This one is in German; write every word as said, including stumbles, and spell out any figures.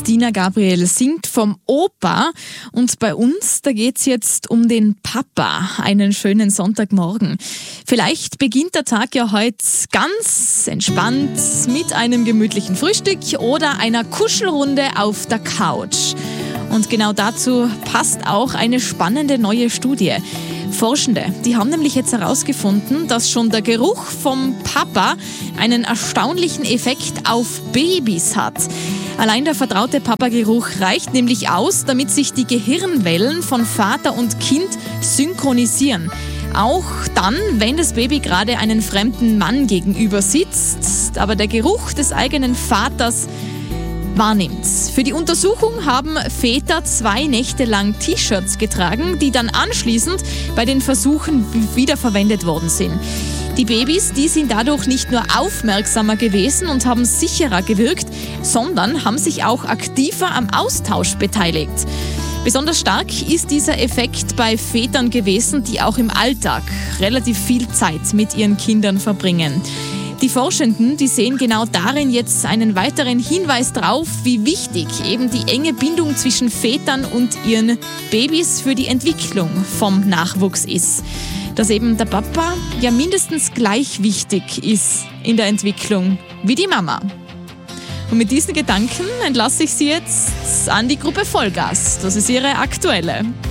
Dina Gabriel singt vom Opa und bei uns, da geht's jetzt um den Papa. Einen schönen Sonntagmorgen. Vielleicht beginnt der Tag ja heute ganz entspannt mit einem gemütlichen Frühstück oder einer Kuschelrunde auf der Couch. Und genau dazu passt auch eine spannende neue Studie. Forschende, die haben nämlich jetzt herausgefunden, dass schon der Geruch vom Papa einen erstaunlichen Effekt auf Babys hat. Allein der vertraute Papageruch reicht nämlich aus, damit sich die Gehirnwellen von Vater und Kind synchronisieren. Auch dann, wenn das Baby gerade einen fremden Mann gegenüber sitzt, aber der Geruch des eigenen Vaters wahrnimmt. Für die Untersuchung haben Väter zwei Nächte lang T-Shirts getragen, die dann anschließend bei den Versuchen wiederverwendet worden sind. Die Babys, die sind dadurch nicht nur aufmerksamer gewesen und haben sicherer gewirkt, sondern haben sich auch aktiver am Austausch beteiligt. Besonders stark ist dieser Effekt bei Vätern gewesen, die auch im Alltag relativ viel Zeit mit ihren Kindern verbringen. Die Forschenden, die sehen genau darin jetzt einen weiteren Hinweis drauf, wie wichtig eben die enge Bindung zwischen Vätern und ihren Babys für die Entwicklung vom Nachwuchs ist. Dass eben der Papa ja mindestens gleich wichtig ist in der Entwicklung wie die Mama. Und mit diesen Gedanken entlasse ich Sie jetzt an die Gruppe Vollgas. Das ist ihre aktuelle